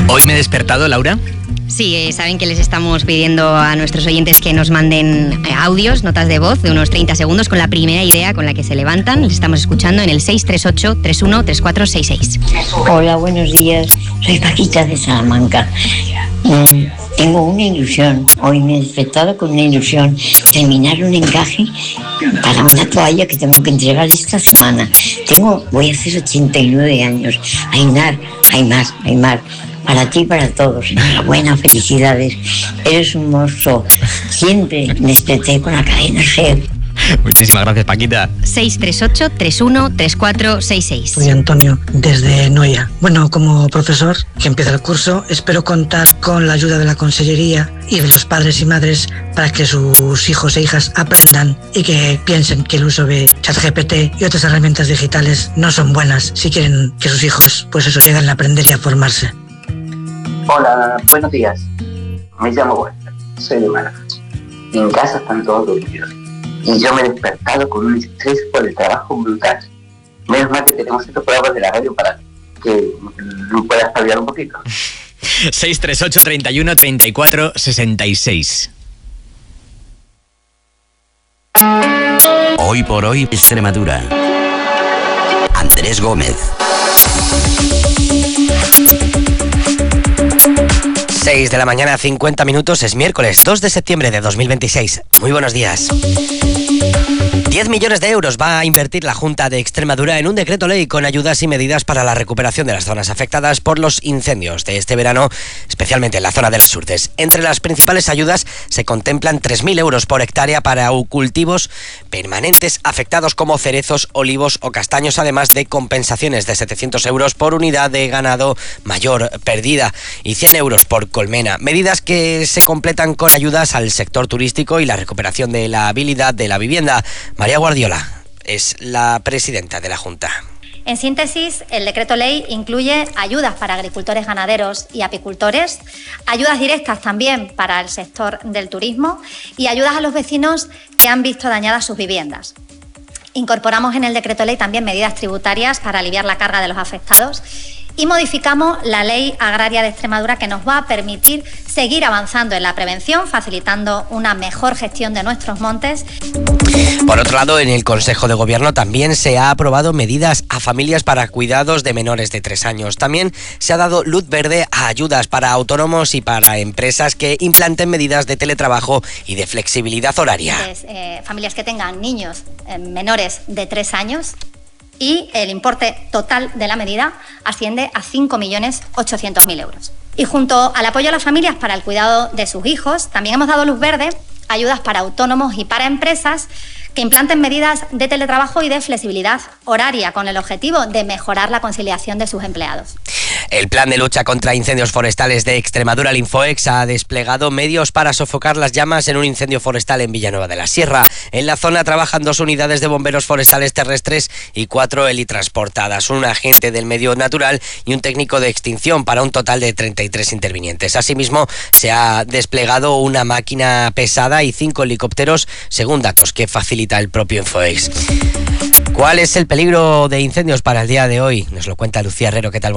Hoy me he despertado, Laura. Sí, saben que les estamos pidiendo a nuestros oyentes que nos manden audios, notas de voz de unos 30 segundos con la primera idea con la que se levantan. Les estamos escuchando en el 638-313466. Hola, buenos días. Soy Paquita de Salamanca. Tengo una ilusión. Hoy me he despertado con una ilusión. Terminar un encaje para una toalla que tengo que entregar esta semana. Voy a hacer 89 años. Aymar. Para ti y para todos. Enhorabuena, felicidades. Eres un monstruo. Siempre me desperté con la cadena SER. Muchísimas gracias, Paquita. 638-313466. Soy Antonio, desde Noia. Bueno, como profesor que empieza el curso, espero contar con la ayuda de la consellería y de los padres y madres para que sus hijos e hijas aprendan y que piensen que el uso de ChatGPT y otras herramientas digitales no son buenas si quieren que sus hijos, lleguen a aprender y a formarse. Hola, buenos días. Me llamo Walter, soy de Málaga. En casa están todos dormidos. Y yo me he despertado con un estrés por el trabajo brutal. Menos mal que tenemos estos programas de la radio para que me pueda espabilar un poquito. 638-31-34-66. Hoy por hoy, Extremadura. Andrés Gómez. 6 de la mañana, 50 minutos, es miércoles 2 de septiembre de 2026. Muy buenos días. 10 millones de euros va a invertir la Junta de Extremadura en un decreto ley con ayudas y medidas para la recuperación de las zonas afectadas por los incendios de este verano, especialmente en la zona de las Urdes. Entre las principales ayudas se contemplan 3.000 euros por hectárea para cultivos permanentes afectados como cerezos, olivos o castaños, además de compensaciones de 700 euros por unidad de ganado mayor perdida y 100 euros por colmena. Medidas que se completan con ayudas al sector turístico y la recuperación de la habilidad de la vivienda. María Guardiola es la presidenta de la Junta. En síntesis, el decreto ley incluye ayudas para agricultores, ganaderos y apicultores, ayudas directas también para el sector del turismo y ayudas a los vecinos que han visto dañadas sus viviendas. Incorporamos en el decreto ley también medidas tributarias para aliviar la carga de los afectados y modificamos la Ley Agraria de Extremadura, que nos va a permitir seguir avanzando en la prevención, facilitando una mejor gestión de nuestros montes. Por otro lado, en el Consejo de Gobierno también se ha aprobado medidas a familias para cuidados de menores de 3 años. También se ha dado luz verde a ayudas para autónomos y para empresas que implanten medidas de teletrabajo y de flexibilidad horaria. Familias que tengan niños menores de 3 años. Y el importe total de la medida asciende a 5.800.000 euros. Y junto al apoyo a las familias para el cuidado de sus hijos, también hemos dado luz verde a ayudas para autónomos y para empresas que implanten medidas de teletrabajo y de flexibilidad horaria con el objetivo de mejorar la conciliación de sus empleados. El Plan de Lucha contra Incendios Forestales de Extremadura, el Infoex, ha desplegado medios para sofocar las llamas en un incendio forestal en Villanueva de la Sierra. En la zona trabajan 2 unidades de bomberos forestales terrestres y 4 helitransportadas, un agente del medio natural y un técnico de extinción, para un total de 33 intervinientes. Asimismo, se ha desplegado una máquina pesada y 5 helicópteros, según datos que facilita el propio Infoex. ¿Cuál es el peligro de incendios para el día de hoy? Nos lo cuenta Lucía Herrero. ¿Qué tal?